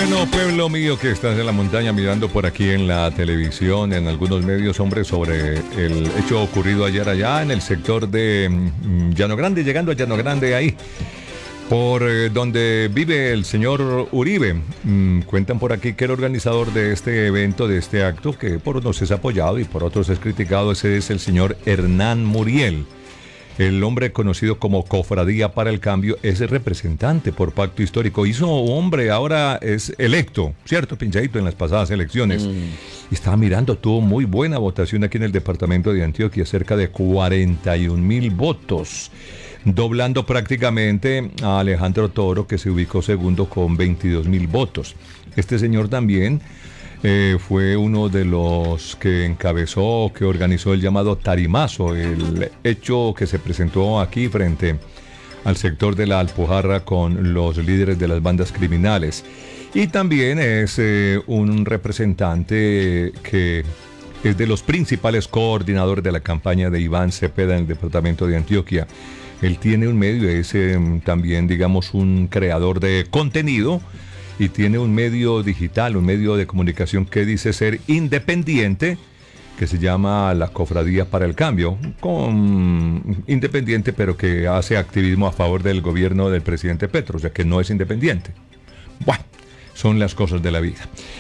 Bueno, pueblo mío que estás en la montaña mirando por aquí en la televisión, en algunos medios, hombre, sobre el hecho ocurrido ayer allá en el sector de Llano Grande, llegando a Llano Grande ahí, por donde vive el señor Uribe. Cuentan por aquí que el organizador de este evento, de este acto, que por unos es apoyado y por otros es criticado, ese es el señor Hernán Muriel. El hombre conocido como Cofradía para el Cambio es el representante por pacto histórico. Hizo hombre, ahora es electo, ¿cierto, Pinchadito? En las pasadas elecciones. Y estaba mirando, tuvo muy buena votación aquí en el departamento de Antioquia, cerca de 41,000 votos, doblando prácticamente a Alejandro Toro, que se ubicó segundo con 22,000 votos. Este señor también fue uno de los que encabezó, que organizó el llamado tarimazo, el hecho que se presentó aquí frente al sector de la Alpujarra con los líderes de las bandas criminales. Y también es un representante que es de los principales coordinadores de la campaña de Iván Cepeda en el departamento de Antioquia. Él tiene un medio, es también, digamos, un creador de contenido, y tiene un medio digital, un medio de comunicación que dice ser independiente, que se llama La Cofradía para el Cambio, independiente, pero que hace activismo a favor del gobierno del presidente Petro, o sea que no es independiente. Bueno, son las cosas de la vida.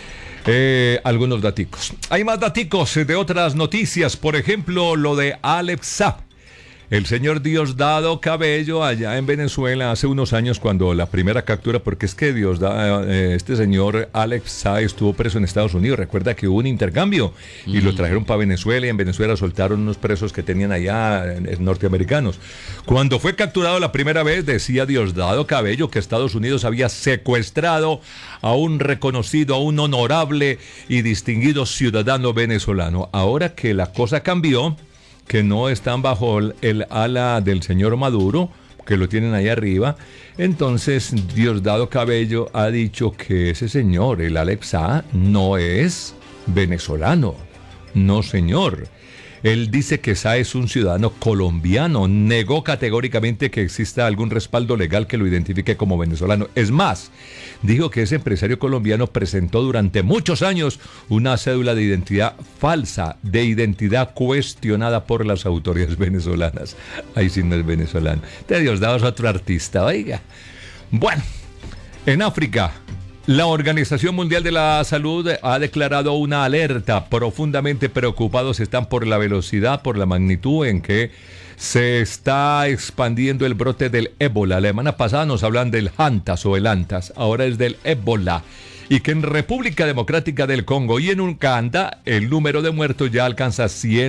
Algunos daticos. Hay más daticos de otras noticias, por ejemplo, lo de Alex Saab. El señor Diosdado Cabello allá en Venezuela hace unos años, cuando la primera captura, porque es que este señor Alex Saab estuvo preso en Estados Unidos. Recuerda que hubo un intercambio y lo trajeron para Venezuela, y en Venezuela soltaron unos presos que tenían allá, norteamericanos. Cuando fue capturado la primera vez, decía Diosdado Cabello que Estados Unidos había secuestrado a un reconocido, a un honorable y distinguido ciudadano venezolano. Ahora que la cosa cambió, que no están bajo el ala del señor Maduro, que lo tienen ahí arriba, entonces Diosdado Cabello ha dicho que ese señor, el Alex Saab, no es venezolano. No, señor. Él dice que Saab es un ciudadano colombiano. Negó categóricamente que exista algún respaldo legal que lo identifique como venezolano. Es más, dijo que ese empresario colombiano presentó durante muchos años una cédula de identidad falsa, de identidad cuestionada por las autoridades venezolanas. Ahí sí no es venezolano. De Diosdado es otro artista, oiga. Bueno, en África, la Organización Mundial de la Salud ha declarado una alerta. Profundamente preocupados están por la velocidad, por la magnitud en que se está expandiendo el brote del ébola. La semana pasada nos hablan del hantas o el antas, ahora es del ébola. Y que en República Democrática del Congo y en Uganda el número de muertos ya alcanza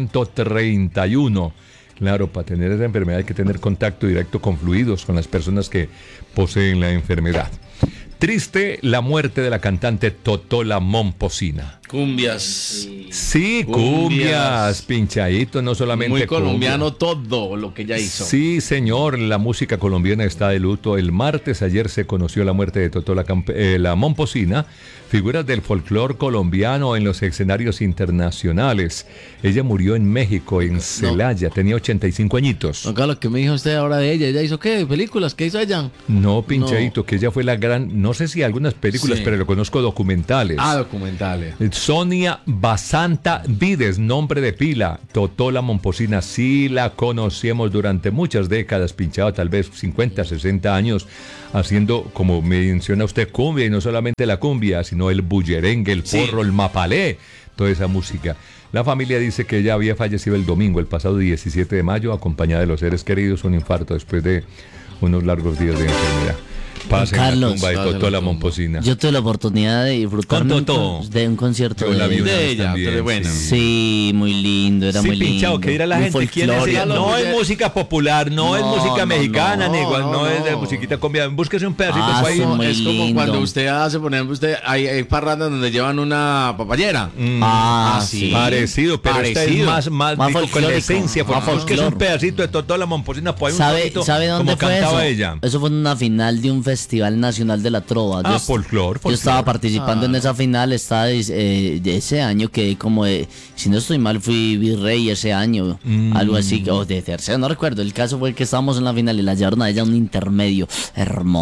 131. Claro, para tener esa enfermedad hay que tener contacto directo con fluidos, con las personas que poseen la enfermedad. Triste la muerte de la cantante Totola Momposina. Cumbias. Sí, cumbias, Pinchadito, no solamente muy colombiano cumbia. todo lo que ella hizo. Sí, señor, la música colombiana está de luto. El martes ayer se conoció la muerte de Totola la Momposina, figuras del folclore colombiano en los escenarios internacionales. Ella murió en México, en Celaya, tenía 85 añitos. Acá lo que me dijo usted ahora de ella, ¿ella hizo qué? ¿Películas? ¿Qué hizo ella? No, Pinchadito, que ella fue la gran, no sé si algunas películas, pero lo conozco documentales. Ah, documentales. Sonia Basanta Vides, nombre de pila. Totola Momposina, sí la conocemos durante muchas décadas, Pinchado, tal vez 50, 60 años, haciendo, como menciona usted, cumbia, y no solamente la cumbia, sino el bullerengue, el porro, el mapalé, toda esa música. La familia dice que ella había fallecido el domingo, el pasado 17 de mayo, acompañada de los seres queridos, un infarto después de unos largos días de enfermedad. Pasa en la tumba de Totola Momposina. Yo tuve la oportunidad de disfrutar de un concierto de ella, también, pero bueno. Sí, muy lindo, era muy lindo. Pinchado, que dirá la muy gente, ¿quién es ella? No es música popular, no es música mexicana, ni igual, no es de musiquita colombiana. Búsquese un pedacito ahí. Es como lindo. cuando usted hace, por ejemplo, hay parrandas donde llevan una papayera. Sí. Parecido, pero esta es más digo, con la esencia. Búsquese un pedacito de Totola Momposina, pues ¿Sabe dónde como fue cantaba eso? ella. Eso fue en una final de un festival nacional de la trova. Folclore. Yo estaba participando en esa final, de ese año, que como si no estoy mal, fui virrey ese año, algo así, o de tercero, no recuerdo. El caso fue que estábamos en la final y la llevaron a ella a un intermedio hermoso.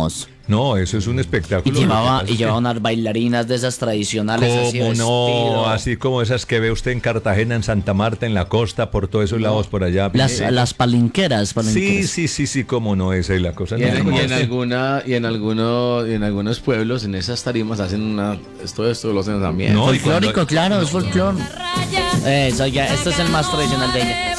No, eso es un Y espectáculo. llevaba unas bailarinas de esas tradicionales así ¿Cómo no? vestido. Así como esas que ve usted en Cartagena, en Santa Marta, en la costa, por todos esos lados por allá. Las palinqueras. Sí, cómo no, esa es la cosa. Y No, en, ¿cómo y en no? algunos pueblos, en esas tarimas hacen esto lo hacen también. No, y Folclórico, cuando- claro, es folclor. Eso ya, este es el más tradicional de ella.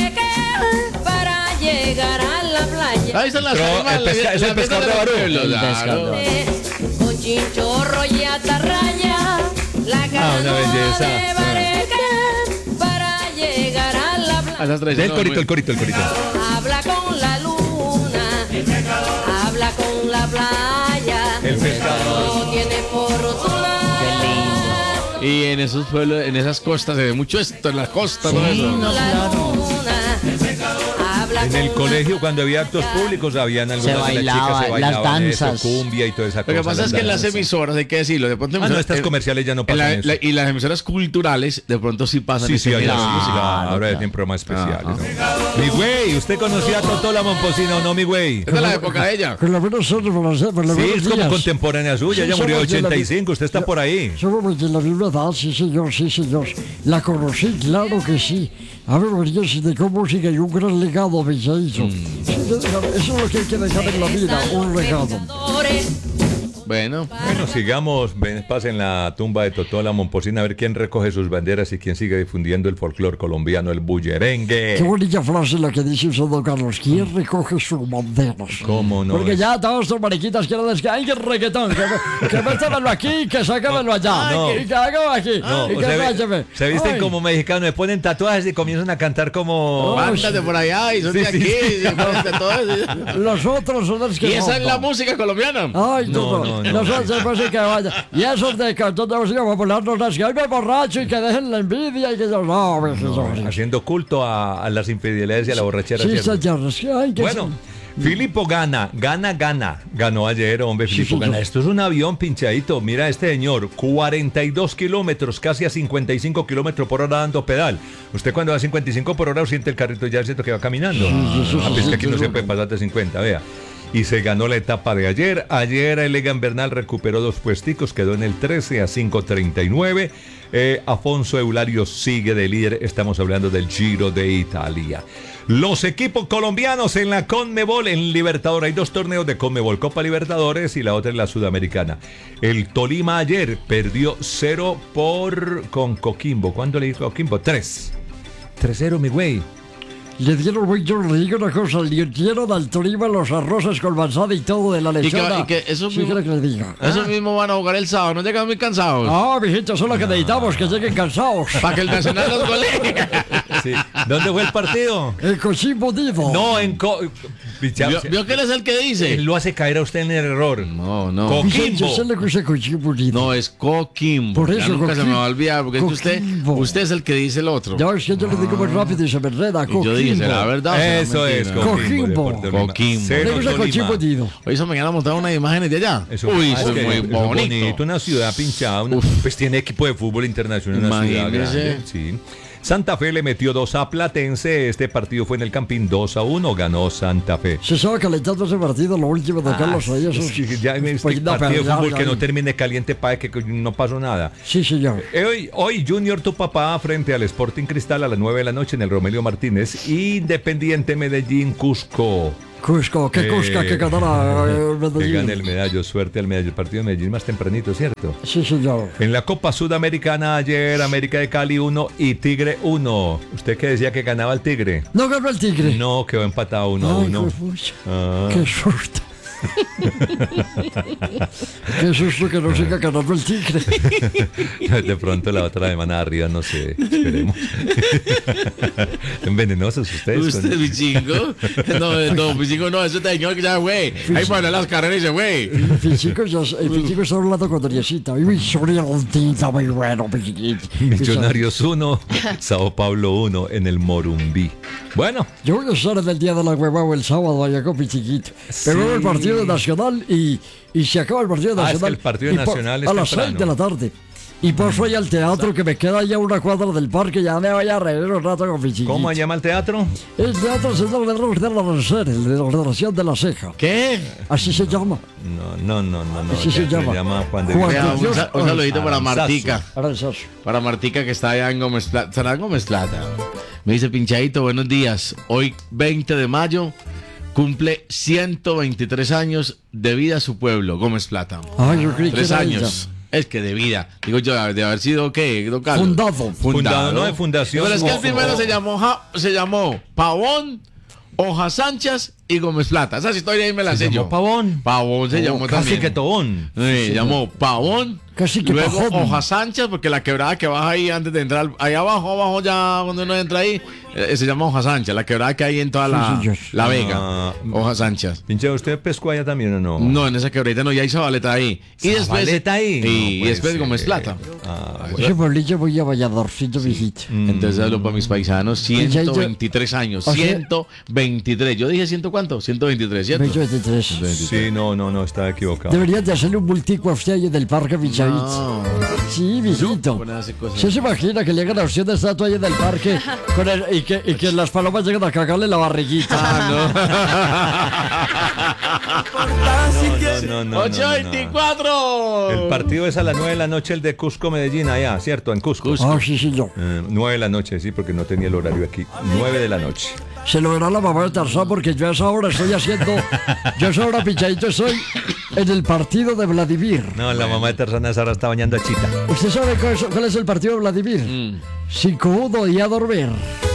Para llegar a la playa. Ahí están las Pero tarimas, el pesca- es el las pescador fiestas de Barú. pueblos, El claro. pescador. Con chinchorro y atarraya. La una canoa belleza. de Bareque para llegar a la playa. Esas tradiciones Del son corito, muy- el corito, el corito. Habla con la luna. Habla con la playa. El pescador. No tiene por rotular. Qué lindo. Y en esos pueblos, en esas costas, se ve mucho esto, en la costa, todo Sí, eso. no, La claro. luna. Habla En el con colegio, cuando había actos públicos, habían algunas de las bailaba, chicas se las bailaban eso, danzas. cumbia y toda esa cosa. Lo que pasa es que en las danzas. emisoras, hay que decirlo, de pronto Ah, no, estas comerciales ya no pasan eso. y las emisoras culturales, de pronto sí pasan. Sí, ese sí, género de ahora, música. ahora claro. tienen programas especiales. ¿no? Mi güey, ¿usted conocía a Totó la Momposina o no, mi güey? Esa es la época de ella. Con la buena suerte, por la Sí, buenos es como días. contemporánea suya, Sí, ella murió de somos de la- 85, usted está por ahí. Somos de la misma edad, sí señor, sí señor. La conocí, claro que sí. A ver, María, si dejó música y un gran legado me hizo. Sí, eso es lo que hay que dejar en la vida, un legado. Bueno, Bueno, sigamos, pasen la tumba de Totó la Momposina a ver quién recoge sus banderas y quién sigue difundiendo el folclore colombiano, el bullerengue. Qué bonita frase la que dice usted, don Carlos. ¿Quién recoge sus banderas? ¿Cómo no? Porque ya todos estos mariquitas quieren decir que hay que reggaetón, que métamelo aquí, que sácamelo allá, No. y que hágalo aquí, No, y o que se, váyame. se visten Ay, como mexicanos, le ponen tatuajes y comienzan a cantar como... mándate por allá y son de Sí, aquí. sí. Y todo eso. Los otros son los que Y esa es la rompan. música colombiana. Ay, No, no, no. nosotros pues sí que vaya. Y esos de cantón de música popular nos dicen, ay, me borracho y que dejen la envidia y que yo no, me Haciendo culto a las infidelidades y a la borrachera. Sí, ¿cierto? señor. Ay, que Bueno, Filipo ganó ayer, hombre, Sí, Filipo señor. gana. Esto es un avión pinchadito, mira este señor, 42 kilómetros, casi a 55 kilómetros por hora dando pedal. Usted cuando va a 55 por hora siente el carrito ya siento que va caminando. sí, Ah, pues sí, que aquí sí, no sí. se puede pasar de 50, vea. Y se ganó la etapa de ayer. Ayer Elegant Bernal recuperó 2 puesticos, quedó en el 13 a 5:39. Afonso Eulario sigue de líder. Estamos hablando del Giro de Italia. Los equipos colombianos en la Conmebol, en Libertadores. Hay 2 torneos de Conmebol, Copa Libertadores y la otra es la Sudamericana. El Tolima ayer perdió 0 con Coquimbo. ¿Cuándo le dijo Coquimbo? 3-0, mi güey. le dieron mucho, le digo una cosa, le dieron al Tolima los arroces con manzana y todo de la lechona. y que eso sí, mismo- quiero que le diga. Eso mismo van a jugar el sábado, no llegan muy cansados. Ah, mijito, eso es lo que necesitamos, que lleguen cansados. Para que el Nacional los golee. Sí. ¿Dónde fue el partido? El Cochimbo Divo. No, en ¿Vio que él es el que dice? Él lo hace caer a usted en el error. No, no. Coquimbo. Yo sé lo que es el Cochimbo Divo. No, es Coquimbo. Por Ya eso, nunca se me va a olvidar, porque es que Coquimbo. usted es el que dice el otro. Ya es que yo le digo muy rápido y se me enreda. Y yo dije, ¿será verdad o será Eso es mentira? Coquimbo. Deporte Tolima. Coquimbo. Cero Le gusta el Tolima. Cochimbo Divo. Hoy esa mañana montaron unas imágenes de allá. Eso, Uy, es eso es que muy es bonito. una ciudad pinchada. Pues tiene equipo de fútbol internacional, una ciudad Imagínese. grande. Sí. Santa Fe le metió 2 a Platense. Este partido fue en el Campín 2-1. Ganó Santa Fe. Se estaba calentando ese partido, lo último de Carlos ahí. Es que ya este Poniendo a partido de perder fútbol que ahí. no termine caliente para que no pasó nada. Sí, señor. Hoy Junior tu papá frente al Sporting Cristal a las 9 de la noche en el Romelio Martínez. Independiente Medellín Cusco. Cusco, qué Cusca que ganara Que Medellín. gane el medallo, suerte al medallo. El partido de Medellín más tempranito, ¿cierto? Sí, señor. En la Copa Sudamericana ayer, América de Cali 1 y Tigre 1. ¿Usted que decía que ganaba el Tigre? No ganó el Tigre. No, quedó empatado 1 a Ay, 1. juepucha. Ah. Qué susto. Qué susto que no siga ganando el Tigre. De pronto la otra semana arriba, no sé, esperemos. Envenenosos ustedes. ¿Usted, mi chingo? No, mi chingo no, eso te señor que ya, güey. Ahí para las carreras y dice, güey. El físico está hablando con Doriecita. Y mi sobrinoncita muy bueno, pichiquito. Millonarios 1, Sao Paulo 1 en el Morumbí. Bueno, Yo voy a estar en el día de la huevada el sábado allá con mi chiquito. Pero el partido nacional y se acaba el partido Ah, es que nacional. el partido y nacional es a las temprano. 6 de la tarde. y paso ahí al teatro que me queda ya a una cuadra del parque. Ya me voy a reír un rato con mi chiquito. ¿Cómo se llama el teatro? El teatro se llama el de la Rencera, el de la Ordenación de la Ceja. ¿Qué? Así se llama. No. Así se llama. Juan de Juan Dios. Vea, de Dios. un saludito para Martica. Aranzazo. Para Martica que está allá en Gómez Plata. ¿Estará en Gómez Plata? Me dice Pinchadito, buenos días. Hoy 20 de mayo cumple 123 años de vida a su pueblo, Gómez Plata. Ay, yo creí que 3 era años. Es que de vida. Digo yo, de haber sido, ¿qué, don Carlos? Fundado. No de fundación. Pero es que el No. primero se llamó Pavón, Hojas Anchas y Gómez Plata. Esa historia ahí me la sé yo. Pavón. Pavón se llamó Casi también. que Tobón. Sí, llamó Pavón. Casi que luego Pajón. Hojas Anchas, porque la quebrada que baja ahí antes de entrar, ahí abajo ya cuando uno entra ahí, se llama Hojas Anchas, la quebrada que hay en toda la, Sí, la Ah. Vega. Hojas Anchas. Pinche, ¿usted pescó allá también o no? No, en esa quebradita no, ya hay Zabaleta ahí. Y después. ¿Zabaleta ahí? Sí, No y puede después ser. Gómez Plata. Ese pueblillo voy a Valladorcito, viejito. Entonces hablo para mis paisanos, ya yo- 123 años. o sea- 123. Yo dije 100 cuánto? 123, ¿cierto? 23. Sí, no, estaba equivocado. Deberías de hacerle un bultico a usted ahí en el parque Pichadito. Sí, viejito. Bueno, hace cosas. ¿Se imagina que le hagan a usted una estatua ahí en el parque con y que las palomas lleguen a cagarle la barriguita? No. 8:24. El partido es a las 9 de la noche, el de Cusco-Medellín, allá, ¿cierto? En Cusco. Ah, sí, señor. 9 de la noche, sí, porque no tenía el horario aquí. 9 de la noche. Se lo verá la mamá de Tarzán porque yo a esa hora estoy haciendo. Yo a esa hora, Pichadito, estoy en el partido de Vladimir. No, la mamá de Tarzán ahora está bañando a Chita. ¿Usted sabe cuál es el partido de Vladimir? 5-1 y a dormir.